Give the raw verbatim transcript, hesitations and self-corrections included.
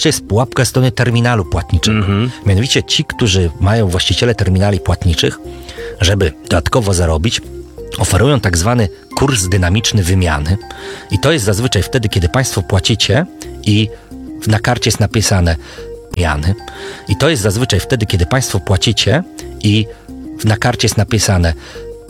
jeszcze jest pułapka strony terminalu płatniczego. Mhm. Mianowicie ci, którzy mają właściciele terminali płatniczych, żeby dodatkowo zarobić, oferują tak zwany kurs dynamiczny wymiany i to jest zazwyczaj wtedy, kiedy państwo płacicie i na karcie jest napisane wymiany i to jest zazwyczaj wtedy, kiedy państwo płacicie i na karcie jest napisane